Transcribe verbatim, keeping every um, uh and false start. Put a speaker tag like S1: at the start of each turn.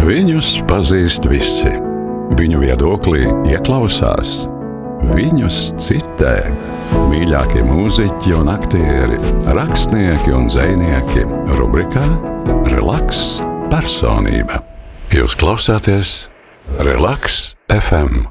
S1: Viņus pazīst visi. Viņu viedoklī ieklausās. Viņus citē. Mīļākie mūziķi un aktieri, rakstnieki un dzejnieki. Rubrikā Relaks personība. Jūs klausāties Relaks F M.